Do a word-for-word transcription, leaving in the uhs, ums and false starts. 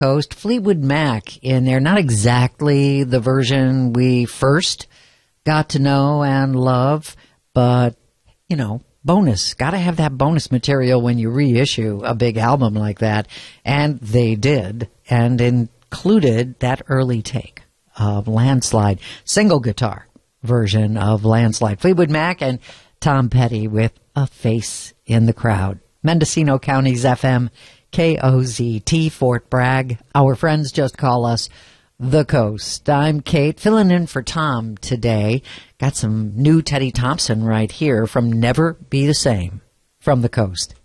Coast, Fleetwood Mac in there. Not exactly the version we first got to know and love, but, you know, bonus. Got to have that bonus material when you reissue a big album like that. And they did, and included that early take of Landslide, single guitar version of Landslide. Fleetwood Mac and Tom Petty with A Face in the Crowd. Mendocino County's F M, K O Z T, Fort Bragg. Our friends just call us The Coast. I'm Kate, filling in for Tom today. Got some new Teddy Thompson right here from Never Be the Same from The Coast.